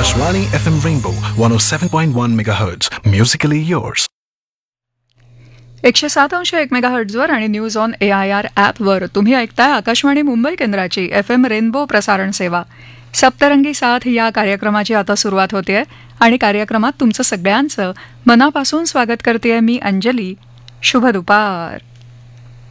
Akashvani FM Rainbow 107.1 MHz. Musically yours. 107.1 मेगाहर्ट्झवर आणि news on AIR ॲपवर तुम्ही ऐकताय आकाशवाणी मुंबई केंद्राची FM रेनबो प्रसारण सेवा. सप्तरंगी साथ या कार्यक्रमाची आता सुरुवात होते आणि कार्यक्रमात तुमचं सगळ्यांचं मनापासून स्वागत करते मी अंजली. शुभ दुपार.